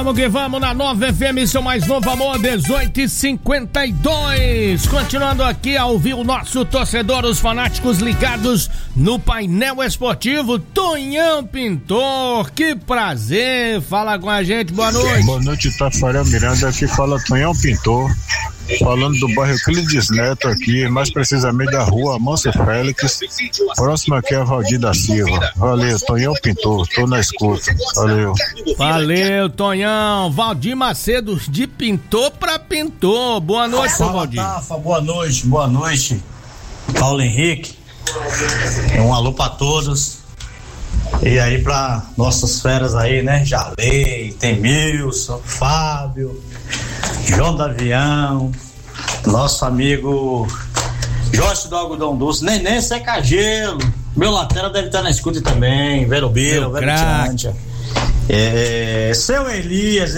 Vamos que vamos na Nova FM, seu mais novo amor, 18h52. Continuando aqui a ouvir o nosso torcedor, os fanáticos ligados no painel esportivo, Tonhão Pintor. Que prazer, fala com a gente, boa noite. Boa noite, Tafarel Miranda, aqui fala Tonhão Pintor, falando do bairro Euclides Neto aqui, mais precisamente da rua Manso Félix, próximo aqui é Valdir da Silva. Valeu, Tonhão Pintor, tô na escuta, valeu. Valeu, Tonhão. Valdir Macedo, de pintor pra pintor. Boa noite, Valdir. Tafa, boa noite. Paulo Henrique, um alô pra todos. E aí pra nossas feras aí, né? Jarley, Temilson, Fábio, João do Avião, nosso amigo Jorge do Algodão Doce, Neném Seca Gelo, meu lateral deve estar na escuta também, Vero Beiro, Vero Tiantia. Seu Elias.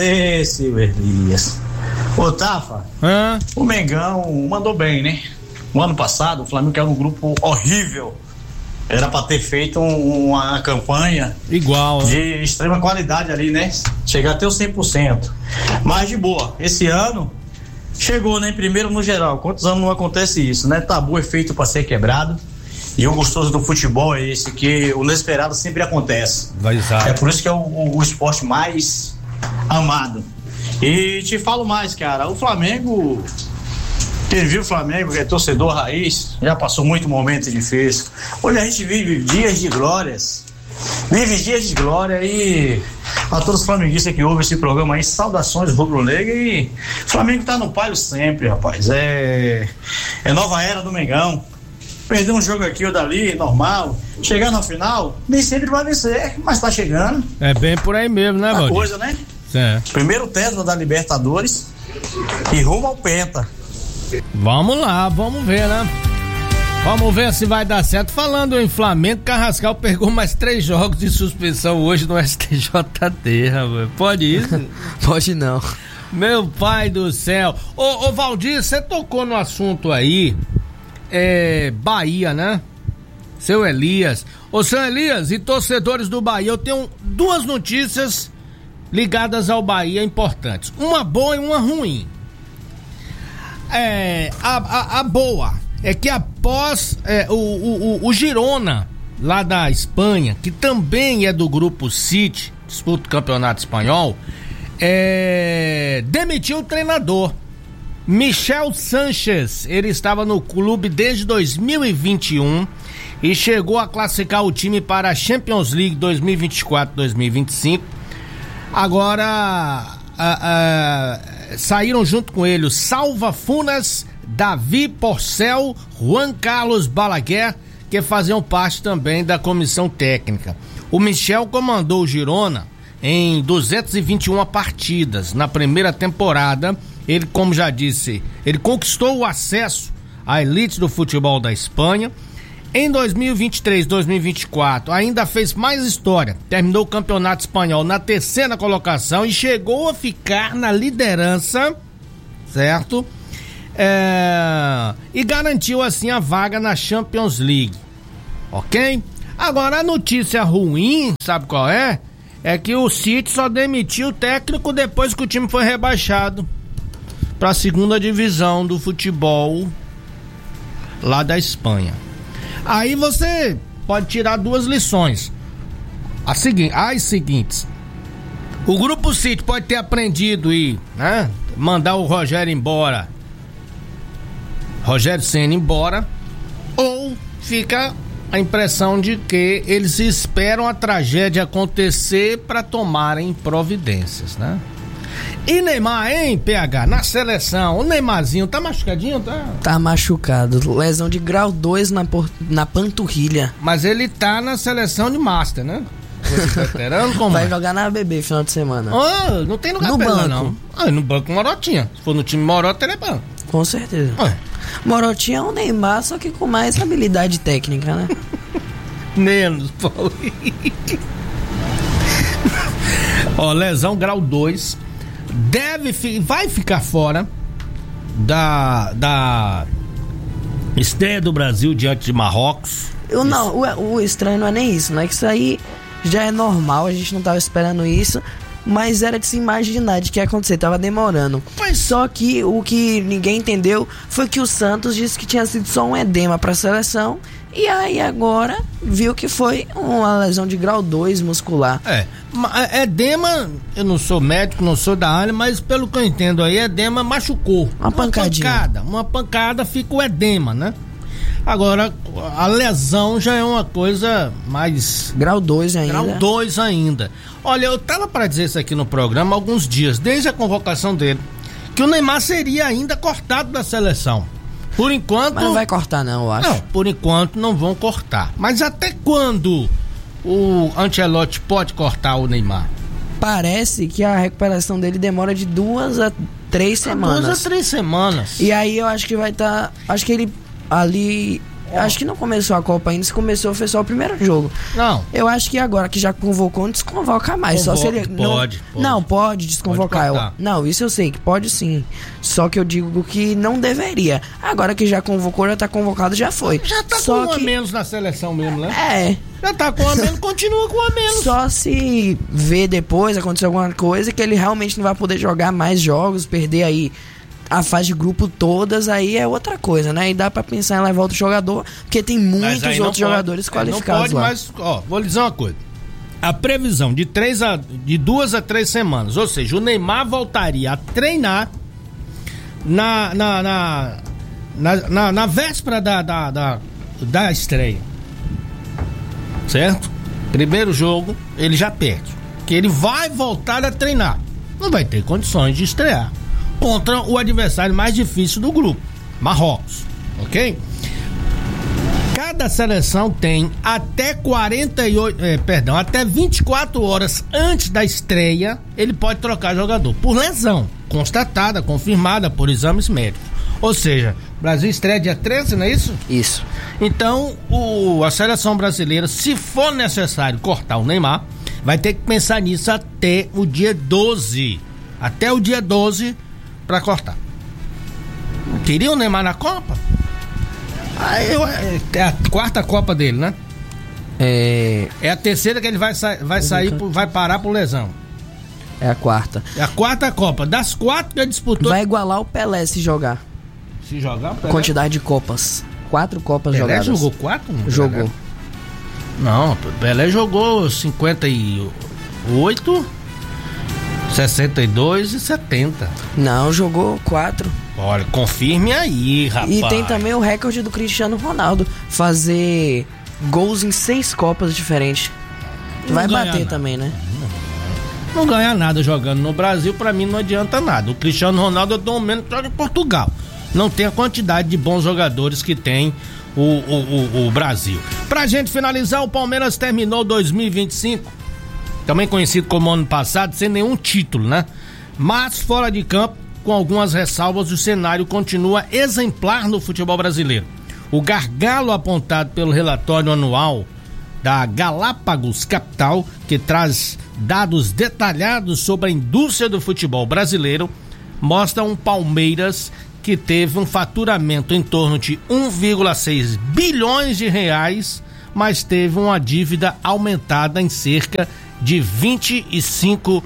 Ô, Tafa, o Mengão mandou bem, né? O ano passado o Flamengo era um grupo horrível. Era pra ter feito uma campanha igual, de extrema qualidade ali, né? Chegar até os 100%. Mas de boa, esse ano chegou, né? Primeiro no geral. Quantos anos não acontece isso, né? Tabu é feito pra ser quebrado. E o gostoso do futebol é esse, que o inesperado sempre acontece. É por isso que é o esporte mais amado. E te falo mais, cara, o Flamengo, quem viu o Flamengo, que é torcedor raiz, já passou muito momento difícil. Hoje a gente vive dias de glórias. E a todos os flamenguistas que ouvem esse programa aí, saudações rubro-negra, e o Flamengo tá no palio sempre, rapaz. É nova era do Mengão. Perder um jogo aqui ou dali, normal. Chegar na final, nem sempre vai vencer, mas tá chegando. É bem por aí mesmo, né, Valdir? Coisa, né? Certo. Primeiro tetra da Libertadores e rumo ao Penta. Vamos lá, vamos ver, né? Vamos ver se vai dar certo. Falando em Flamengo, Carrascal pegou mais 3 jogos de suspensão hoje no STJD, rapaz. Pode isso? Pode não. Meu pai do céu. Ô Valdir, você tocou no assunto aí, Bahia, né? Seu Elias. Ô, seu Elias e torcedores do Bahia, eu tenho 2 notícias ligadas ao Bahia importantes. Uma boa e uma ruim. A boa é que após o Girona, lá da Espanha, que também é do grupo City, disputa o campeonato espanhol, demitiu o treinador Michel Sánchez. Ele estava no clube desde 2021 e chegou a classificar o time para a Champions League 2024-2025. Agora saíram junto com ele o Salva Funas, Davi Porcel, Juan Carlos Balaguer, que faziam parte também da comissão técnica. O Michel comandou o Girona em 221 partidas na primeira temporada. Ele, como já disse, ele conquistou o acesso à elite do futebol da Espanha. Em 2023-2024 ainda fez mais história, terminou o campeonato espanhol na 3ª colocação e chegou a ficar na liderança, certo? E garantiu assim a vaga na Champions League, ok? Agora a notícia ruim, sabe qual é? É que o City só demitiu o técnico depois que o time foi rebaixado para a 2ª divisão do futebol lá da Espanha. Aí você pode tirar 2 lições. As seguintes. O grupo City pode ter aprendido e mandar o Rogério embora, Rogério Ceni embora, ou fica a impressão de que eles esperam a tragédia acontecer para tomarem providências, né? E Neymar, hein, PH, na seleção, o Neymarzinho tá machucadinho, tá? Tá machucado, lesão de grau 2 na panturrilha. Mas ele tá na seleção de Master, né? Como vai jogar na ABB final de semana. Não tem lugar no pra banco. Não. No banco Morotinha. Se for no time Morota, ele é banco. Com certeza. Morotinha é um Neymar, só que com mais habilidade técnica, né? Menos, Paulo. Lesão grau 2. Vai ficar fora da estreia do Brasil diante de Marrocos. O estranho não é nem isso, né? Que isso aí já é normal, a gente não tava esperando isso. mas era de se imaginar de que ia acontecer, tava demorando. Só que o que ninguém entendeu foi que o Santos disse que tinha sido só um edema pra seleção, e aí agora viu que foi uma lesão de grau 2 muscular. Edema, eu não sou médico, não sou da área, mas pelo que eu entendo aí, edema machucou. Uma pancadinha. Uma pancada fica o edema, né? Agora, a lesão já é uma coisa mais... Grau 2 ainda. Grau 2 ainda. Olha, eu tava pra dizer isso aqui no programa há alguns dias, desde a convocação dele, que o Neymar seria ainda cortado da seleção. Por enquanto... Mas não vai cortar não, eu acho. Não, por enquanto não vão cortar. Mas até quando o Ancelotti pode cortar o Neymar? Parece que a recuperação dele demora de 2 a 3 semanas. 2 a 3 semanas. E aí eu acho que vai estar... Acho que ele ali... Acho que não começou a Copa ainda, se começou foi só o primeiro jogo. Não. Eu acho que agora que já convocou, não desconvoca mais. Só se ele pode desconvocar. Pode não, isso eu sei que pode sim. Só que eu digo que não deveria. Agora que já convocou, já tá convocado, já foi. Já tá só com um a menos na seleção mesmo, né? Já tá com um a menos, continua com um a menos. Só se ver depois, acontecer alguma coisa, que ele realmente não vai poder jogar mais jogos, perder aí a fase de grupo todas, aí é outra coisa, né? E dá pra pensar em levar outro jogador, porque tem muitos outros jogadores qualificados não pode lá. Mais, vou lhe dizer uma coisa. A previsão de 2 a 3 semanas, ou seja, o Neymar voltaria a treinar na véspera da estreia. Certo? Primeiro jogo, ele já perde. Que ele vai voltar a treinar. Não vai ter condições de estrear contra o adversário mais difícil do grupo, Marrocos, ok? Cada seleção tem até 24 horas antes da estreia, ele pode trocar jogador, por lesão, constatada, confirmada por exames médicos. Ou seja, o Brasil estreia dia 13, não é isso? Isso. Então, a seleção brasileira, se for necessário cortar o Neymar, vai ter que pensar nisso até o dia 12. Até o dia 12 pra cortar. Queria o Neymar na Copa? É a quarta Copa dele, né? É a terceira que ele vai sair, vai parar por lesão. É a quarta. É a quarta Copa. Das 4 que ele disputou. Vai igualar o Pelé se jogar. Se jogar, o Pelé? Quantidade de Copas. 4 Copas Pelé jogadas. Jogou 4? Jogou. Pelé? Não, Pelé jogou 58, 62 e 70. Não, jogou 4. Olha, confirme aí, rapaz. E tem também o recorde do Cristiano Ronaldo, fazer gols em 6 Copas diferentes. Vai bater também, né? Não ganha nada jogando no Brasil, pra mim não adianta nada. O Cristiano Ronaldo é do menos joga em Portugal. Não tem a quantidade de bons jogadores que tem o Brasil. Pra gente finalizar, o Palmeiras terminou 2025, também conhecido como ano passado, sem nenhum título, né? Mas fora de campo, com algumas ressalvas, o cenário continua exemplar no futebol brasileiro. O gargalo apontado pelo relatório anual da Galápagos Capital, que traz dados detalhados sobre a indústria do futebol brasileiro, mostra um Palmeiras que teve um faturamento em torno de 1,6 bilhões de reais, mas teve uma dívida aumentada em cerca de 25%.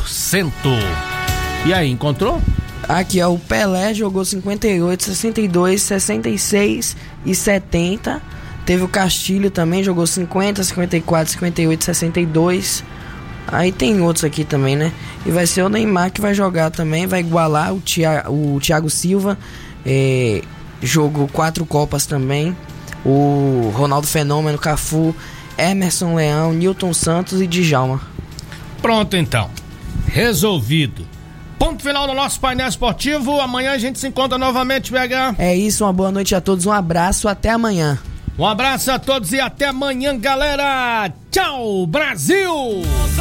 E aí, encontrou? Aqui, ó, o Pelé jogou 58, 62, 66 e 70. Teve o Castilho também, jogou 50, 54, 58, 62. Aí tem outros aqui também, né? E vai ser o Neymar que vai jogar também, vai igualar o Thiago Silva, jogou 4 Copas também. O Ronaldo Fenômeno, Cafu, Emerson Leão, Nilton Santos e Djalma. Pronto então, resolvido. Ponto final do nosso painel esportivo. Amanhã a gente se encontra novamente, BH. É isso, uma boa noite a todos, um abraço, até amanhã. Um abraço a todos e até amanhã, galera. Tchau, Brasil!